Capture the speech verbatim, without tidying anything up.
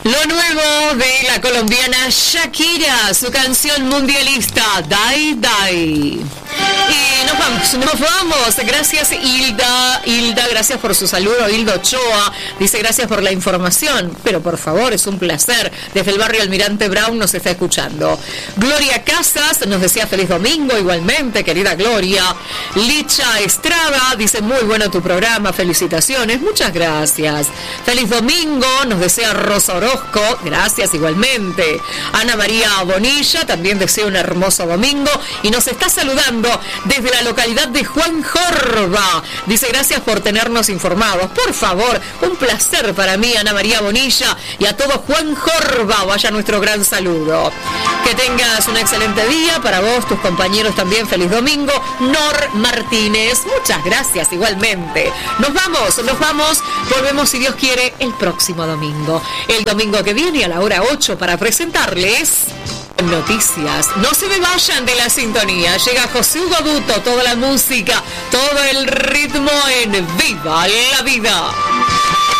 Lo nuevo de la colombiana Shakira, su canción mundialista, Die Die. Y nos vamos, nos vamos. Gracias Hilda, Hilda, gracias por su saludo. Hilda Ochoa dice gracias por la información, pero por favor, es un placer. Desde el barrio Almirante Brown nos está escuchando. Gloria Casas nos decía feliz domingo, igualmente, querida Gloria. Licha Estrada dice muy bueno tu programa, felicitaciones, muchas gracias. Feliz domingo, nos desea Rosa Orozco, gracias igualmente. Ana María Bonilla también desea un hermoso domingo y nos está saludando desde la localidad de Juan Jorba. Dice gracias por tenernos informados. Por favor, un placer para mí, Ana María Bonilla, y a todo Juan Jorba, vaya nuestro gran saludo. Que tengas un excelente día, para vos, tus compañeros también, feliz domingo. Nor Martínez, muchas gracias igualmente. Nos vamos, nos vamos, volvemos si Dios quiere el próximo domingo. El domingo que viene a la hora ocho para presentarles noticias. No se me vayan de la sintonía. Llega José Hugo Duto, toda la música, todo el ritmo en Viva la Vida.